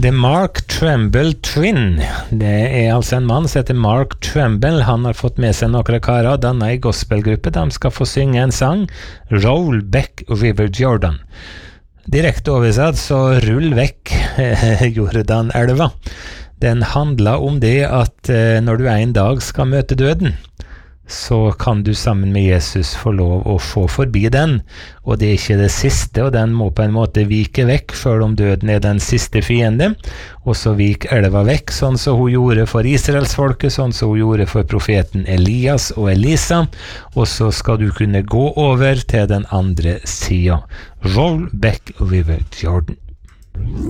The Mark Tremble Twin. Det altså en mann som heter Mark Tremble. Han har fått med seg noen karer, dannet en gospelgruppe. De skal få synge en sang, Roll Back River Jordan. Direkte oversatt, så rull vekk Jordan-elva. Den handler om det at når du en dag skal møte døden, så kan du sammen med Jesus få lov å få forbi den, og det ikke det siste, og den må på en måte vike vekk, selv om døden den siste fiende, og så vik elva vekk, sånn som hun gjorde for Israelsfolket, sånn som hun gjorde for profeten Elias og Elisa, og så skal du kunne gå over til den andre siden. Roll back River Jordan.